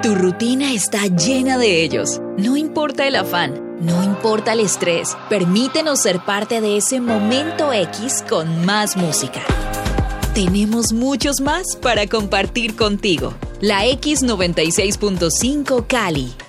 Tu rutina está llena de ellos. No importa el afán, no importa el estrés, permítenos ser parte de ese momento X con más música. Tenemos muchos más para compartir contigo. La X96.5 Cali.